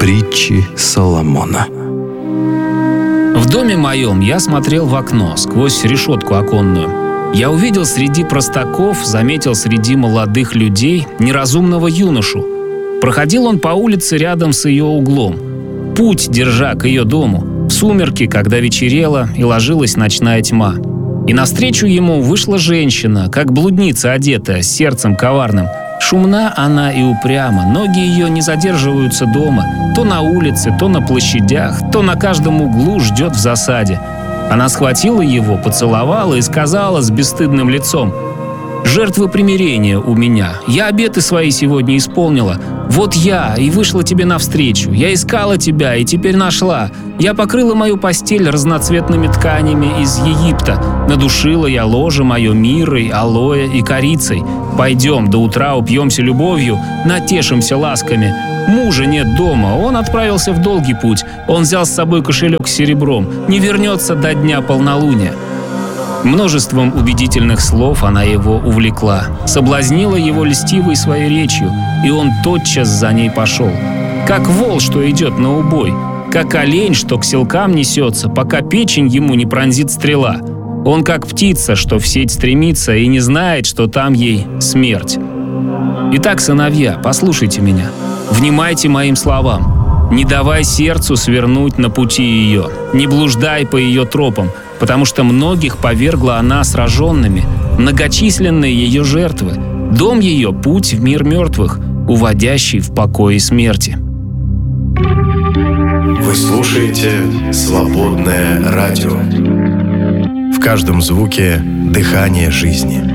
Притчи Соломона. В доме моем я смотрел в окно, сквозь решетку оконную. Я увидел среди простаков, заметил среди молодых людей неразумного юношу. Проходил он по улице рядом с ее углом, путь держа к ее дому, в сумерки, когда вечерело и ложилась ночная тьма. И навстречу ему вышла женщина, как блудница одетая, с сердцем коварным. Шумна она и упряма, ноги ее не задерживаются дома, то на улице, то на площадях, то на каждом углу ждет в засаде. Она схватила его, поцеловала и сказала с бесстыдным лицом: «Жертвы примирения у меня, я обеты свои сегодня исполнила. Вот я и вышла тебе навстречу, я искала тебя и теперь нашла. Я покрыла мою постель разноцветными тканями из Египта, надушила я ложе мое миррой, алоэ и корицей. Пойдем, до утра упьемся любовью, натешимся ласками. Мужа нет дома, он отправился в долгий путь, он взял с собой кошелек с серебром, не вернется до дня полнолуния». Множеством убедительных слов она его увлекла, соблазнила его льстивой своей речью, и он тотчас за ней пошел. Как вол, что идет на убой, как олень, что к селкам несется, пока печень ему не пронзит стрела. Он как птица, что в сеть стремится и не знает, что там ей смерть. Итак, сыновья, послушайте меня, внимайте моим словам. Не давай сердцу свернуть на пути ее, не блуждай по ее тропам, потому что многих повергла она сраженными, многочисленные ее жертвы. Дом ее — путь в мир мертвых, уводящий в покой и смерти. Вы слушаете «Свободное радио». В каждом звуке дыхание жизни.